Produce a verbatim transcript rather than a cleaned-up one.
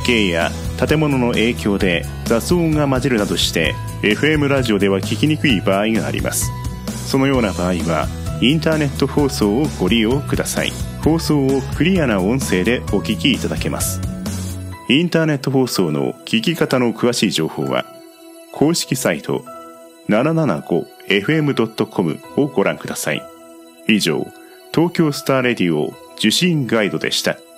景や建物の影響で雑音が混じるなどして エフエム ラジオでは聞きにくい場合があります。そのような場合はインターネット放送をご利用ください。放送をクリアな音声でお聞きいただけます。インターネット放送の聞き方の詳しい情報は公式サイト ななななごエフエムドットコム をご覧ください。以上、東京スターレディオ受信ガイドでした。